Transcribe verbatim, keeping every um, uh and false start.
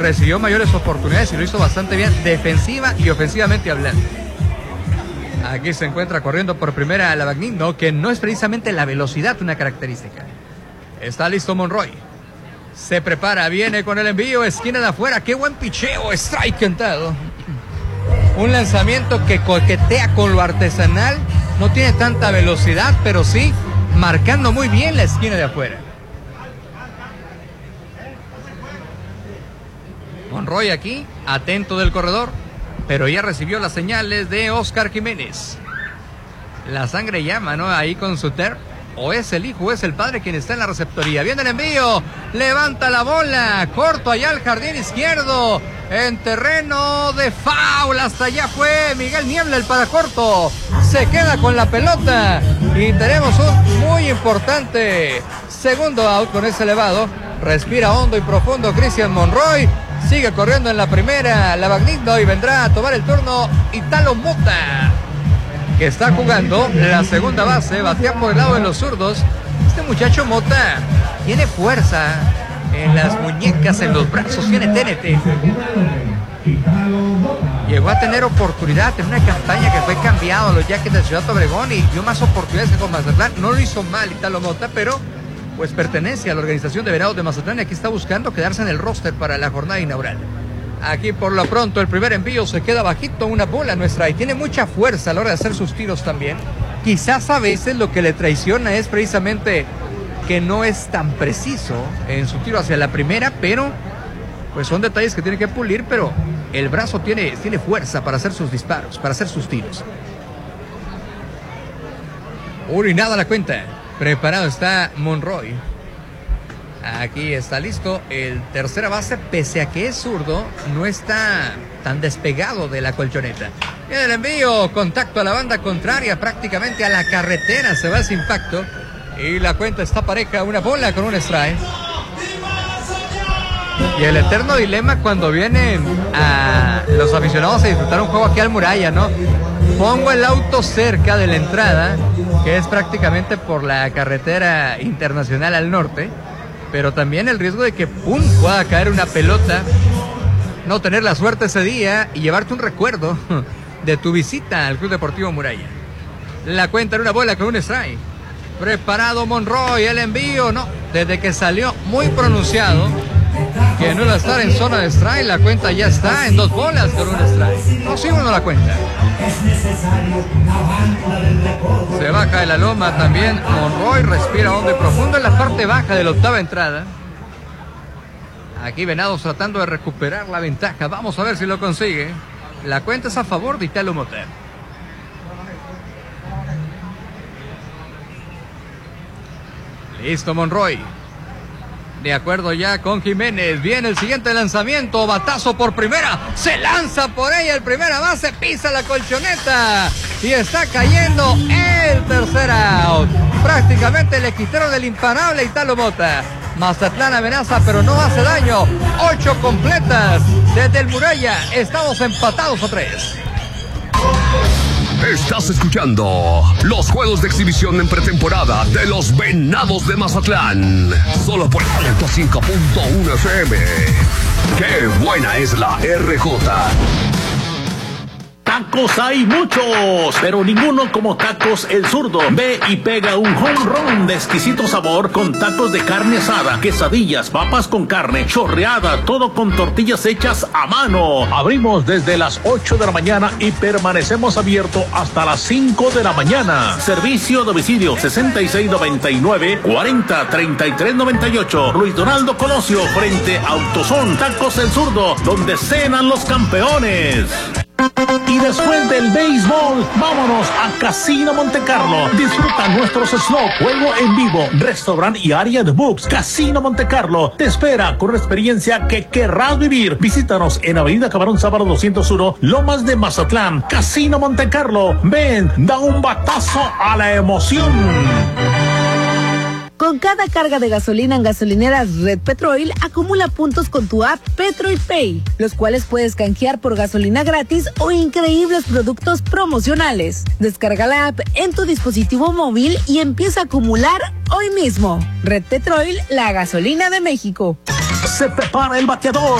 recibió mayores oportunidades y lo hizo bastante bien, defensiva y ofensivamente hablando. Aquí se encuentra corriendo por primera Lavagnindo, que no es precisamente la velocidad una característica. Está listo Monroy. Se prepara, viene con el envío, esquina de afuera. ¡Qué buen picheo! Strike cantado. Un lanzamiento que coquetea con lo artesanal. No tiene tanta velocidad, pero sí marcando muy bien la esquina de afuera. Monroy aquí, atento del corredor, pero ya recibió las señales de Oscar Jiménez. La sangre llama, ¿no? Ahí con Suter. O es el hijo o es el padre quien está en la receptoría. Viene el envío, levanta la bola, corto allá al jardín izquierdo, en terreno de foul. Hasta allá fue Miguel Niebla, el paracorto. Se queda con la pelota y tenemos un muy importante segundo out con ese elevado. Respira hondo y profundo Cristian Monroy. Sigue corriendo en la primera Lavagnindo y vendrá a tomar el turno Italo Mota, que está jugando la segunda base, batea por el lado de los zurdos. Este muchacho Mota tiene fuerza en las muñecas, en los brazos, tiene T N T. Llegó a tener oportunidad en una campaña que fue cambiado a los Yaquis de Ciudad Obregón y dio más oportunidades que con Mazatlán. No lo hizo mal Italo Mota, pero pues pertenece a la organización de Venados de Mazatlán y aquí está buscando quedarse en el roster para la jornada inaugural. Aquí por lo pronto el primer envío se queda bajito, una bola nuestra y tiene mucha fuerza a la hora de hacer sus tiros también. Quizás a veces lo que le traiciona es precisamente que no es tan preciso en su tiro hacia la primera, pero pues son detalles que tiene que pulir, pero el brazo tiene, tiene fuerza para hacer sus disparos, para hacer sus tiros. Uno y nada la cuenta. Preparado está Monroy. Aquí está listo el tercera base, pese a que es zurdo, no está tan despegado de la colchoneta. Y el envío, contacto a la banda contraria, prácticamente a la carretera se va ese impacto. Y la cuenta está pareja, una bola con un strike. Y el eterno dilema cuando vienen a los aficionados a disfrutar un juego aquí al Muralla, ¿no? Pongo el auto cerca de la entrada, que es prácticamente por la carretera internacional al norte, pero también el riesgo de que pum, pueda caer una pelota, no tener la suerte ese día y llevarte un recuerdo de tu visita al Club Deportivo Muralla. La cuenta en una bola con un strike. Preparado Monroy, el envío, no, desde que salió muy pronunciado que no iba a estar en zona de strike, la cuenta ya está en dos bolas con un strike. No sigo no la cuenta. Se baja de la loma también Monroy, respira hondo y profundo en la parte baja de la octava entrada. Aquí Venados tratando de recuperar la ventaja, vamos a ver si lo consigue. La cuenta es a favor de Italo Mota. Listo Monroy. De acuerdo ya con Jiménez. Viene el siguiente lanzamiento. Batazo por primera. Se lanza por ella el primera base. Pisa la colchoneta. Y está cayendo el tercer out. Prácticamente le quitaron el imparable Italo Mota. Mazatlán amenaza pero no hace daño. Ocho completas desde el Muralla. Estamos empatados a tres. Estás escuchando los juegos de exhibición en pretemporada de los Venados de Mazatlán. Solo por ciento cinco punto uno F M. ¡Qué buena es la R J! Tacos hay muchos, pero ninguno como Tacos El Zurdo. Ve y pega un home run de exquisito sabor con tacos de carne asada, quesadillas, papas con carne, chorreada, todo con tortillas hechas a mano. Abrimos desde las ocho de la mañana y permanecemos abiertos hasta las cinco de la mañana. Servicio a domicilio sesenta y seis noventa y nueve, cuarenta, treinta y tres noventa y ocho. Luis Donaldo Colosio frente a Autosón. Tacos El Zurdo, donde cenan los campeones. Y después del béisbol, vámonos a Casino Montecarlo. Disfruta nuestros slots, juego en vivo, restaurante y área de books. Casino Montecarlo te espera con una experiencia que querrás vivir. Visítanos en Avenida Camarón Sábado doscientos uno, Lomas de Mazatlán. Casino Montecarlo. Ven, da un batazo a la emoción. Con cada carga de gasolina en gasolineras Red Petrol, acumula puntos con tu app Petrol Pay, los cuales puedes canjear por gasolina gratis o increíbles productos promocionales. Descarga la app en tu dispositivo móvil y empieza a acumular hoy mismo. Red Petrol, la gasolina de México. Se prepara el bateador.